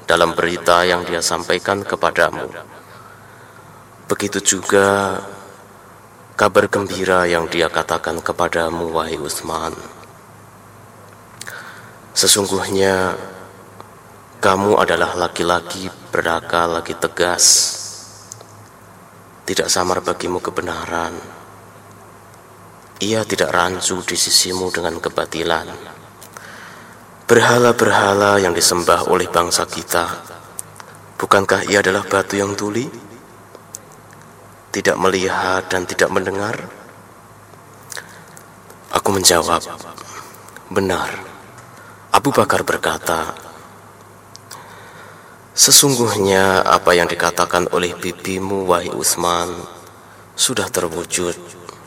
dalam berita yang dia sampaikan kepadamu. Begitu juga kabar gembira yang dia katakan kepadamu, wahai Utsman. Sesungguhnya kamu adalah laki-laki berakal, lagi tegas. Tidak samar bagimu kebenaran. Ia tidak rancu di sisimu dengan kebatilan. Berhala-berhala yang disembah oleh bangsa kita, bukankah ia adalah batu yang tuli? Tidak melihat dan tidak mendengar? Aku menjawab, benar. Abu Bakar berkata, sesungguhnya apa yang dikatakan oleh bibimu, wahai Utsman, sudah terwujud.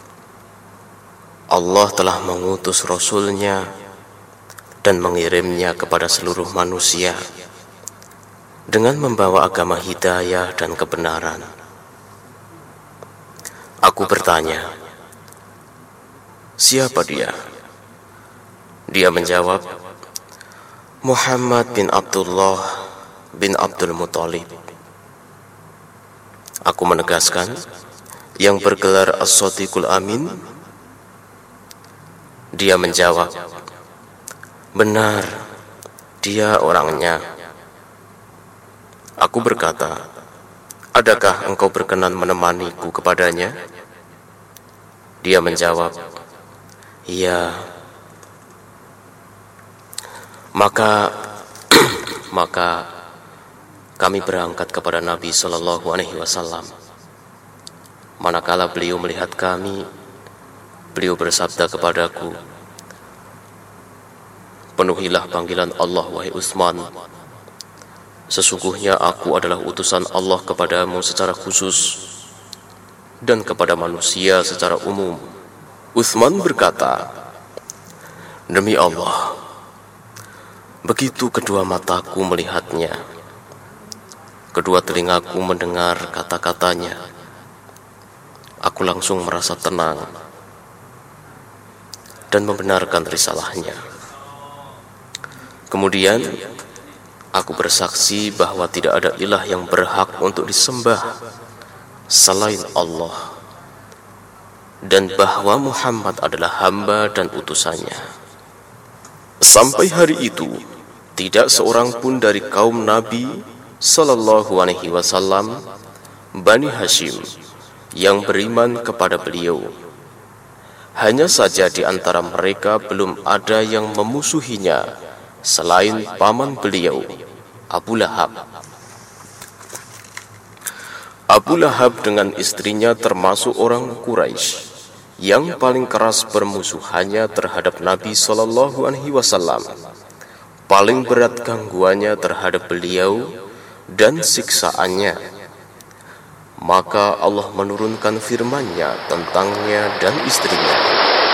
Allah telah mengutus Rasul-Nya dan mengirimnya kepada seluruh manusia dengan membawa agama hidayah dan kebenaran. Aku bertanya, siapa dia? Dia menjawab, Muhammad bin Abdullah bin Abdul Muthalib. Aku menegaskan, yang bergelar As-Shadiqul Amin. Dia menjawab, benar, dia orangnya. Aku berkata, adakah engkau berkenan menemaniku kepadanya? Dia menjawab, iya. Maka kami berangkat kepada Nabi Shallallahu Alaihi Wasallam. Manakala beliau melihat kami, beliau bersabda kepadaku, penuhilah panggilan Allah, wahai Utsman. Sesungguhnya aku adalah utusan Allah kepadamu secara khusus dan kepada manusia secara umum. Utsman berkata, demi Allah, begitu kedua mataku melihatnya, kedua telingaku mendengar kata-katanya, aku langsung merasa tenang dan membenarkan risalahnya. Kemudian aku bersaksi bahwa tidak ada ilah yang berhak untuk disembah selain Allah, dan bahwa Muhammad adalah hamba dan utusannya. Sampai hari itu, tidak seorang pun dari kaum Nabi Sallallahu Alaihi Wasallam, Bani Hashim, yang beriman kepada beliau. Hanya saja di antara mereka belum ada yang memusuhinya selain paman beliau, Abu Lahab. Abu Lahab dengan istrinya termasuk orang Quraisy yang paling keras bermusuhannya terhadap Nabi Sallallahu Alaihi Wasallam. Paling berat gangguannya terhadap beliau dan siksaannya. Maka Allah menurunkan firman-Nya tentangnya dan istrinya.